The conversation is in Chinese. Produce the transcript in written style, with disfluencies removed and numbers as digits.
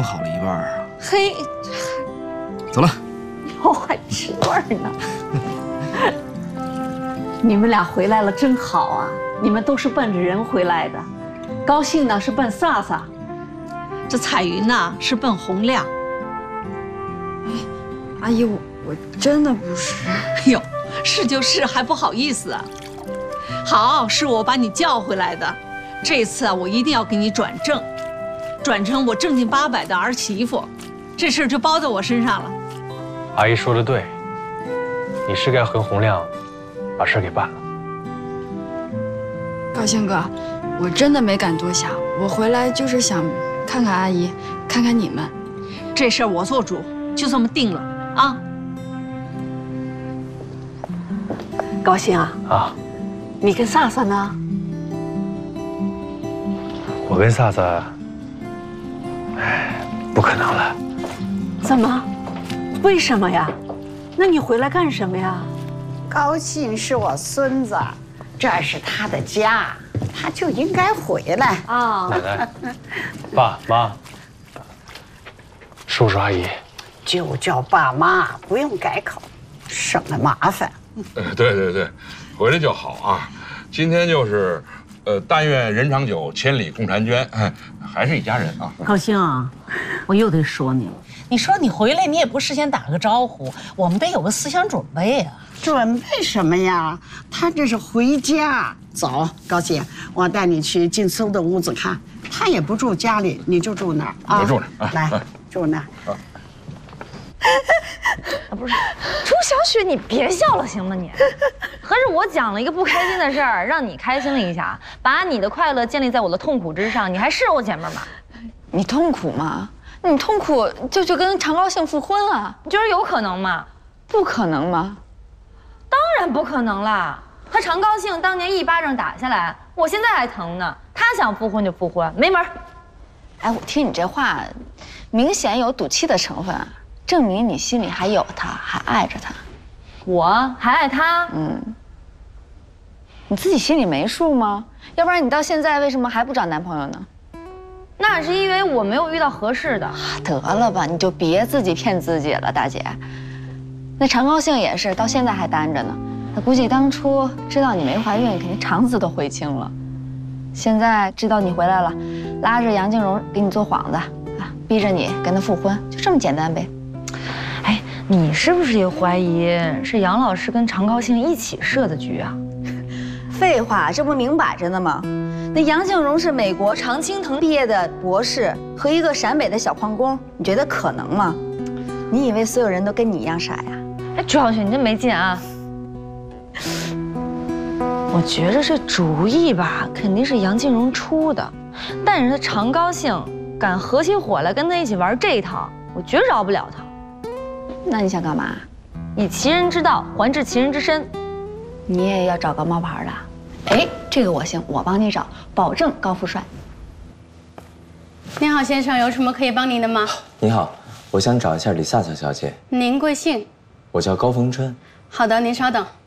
好了一半啊。 嘿， 走了。 我还吃味儿呢。你们俩回来了真好啊！你们都是奔着人回来的，高兴呢是奔飒飒，这彩云呐是奔洪亮。 阿姨，我真的不是。 哎呦，是就是，还不好意思啊。好，是我把你叫回来的。这次啊，我一定要给你转正，转成我正经八百的儿媳妇，这事就包在我身上了。 阿姨说的对，你是该和洪亮把事给办了。 高兴哥，我真的没敢多想，我回来就是想看看阿姨，看看你们。 这事儿我做主，就这么定了啊。高兴啊！ 啊， 你跟飒飒呢？ 我跟飒飒，不可能了。 怎么？为什么呀？那你回来干什么呀？ 高兴是我孙子，这是他的家，他就应该回来啊！ 奶奶、爸妈、叔叔阿姨， 就叫爸妈，不用改口，省了麻烦。 对，回来就好啊。今天就是，但愿人长久，千里共婵娟，还是一家人啊。 高兴啊，我又得说你了。 你说你回来，你也不事先打个招呼，我们得有个思想准备啊。 准备什么呀？他这是回家。走，高兴，我带你去劲松的屋子看。他也不住家里，你就住那儿啊。 我住那儿。 来，住那儿。 不是，朱小雪，你别笑了行吗你？合着我讲了一个不开心的事儿，让你开心了一下，把你的快乐建立在我的痛苦之上，你还是我姐妹吗？ 你痛苦吗？你痛苦就跟常高兴复婚了？ 你觉得有可能吗？ 不可能吗？ 当然不可能啦！他常高兴当年一巴掌打下来，我现在还疼呢。他想复婚就复婚，没门儿。 哎，我听你这话，明显有赌气的成分，证明你心里还有他，还爱着他。 我还爱他？ 你自己心里没数吗？要不然你到现在为什么还不找男朋友呢？ 那是因为我没有遇到合适的。 得了吧，你就别自己骗自己了，大姐。那常高兴也是，到现在还单着呢。他估计当初知道你没怀孕，肯定肠子都悔青了。现在知道你回来了，拉着杨静荣给你做幌子啊，逼着你跟他复婚，就这么简单呗。 哎，你是不是也怀疑是杨老师跟常高兴一起设的局啊？ 废话，这不明摆着呢吗？那杨静荣是美国常青藤毕业的博士，和一个陕北的小矿工，你觉得可能吗？你以为所有人都跟你一样傻呀？ 哎，朱小雪，你真没劲啊！我觉着这主意吧，肯定是杨静荣出的，但是他常高兴敢合起伙来跟他一起玩这一套，我绝饶不了他。 那你想干嘛？ 以其人之道还治其人之身。 你也要找个冒牌的？哎，这个我行，我帮你找，保证高富帅。 您好，先生，有什么可以帮您的吗？ 您好，我想找一下李飒飒小姐。 您贵姓？ 我叫高逢春。 好的，您稍等。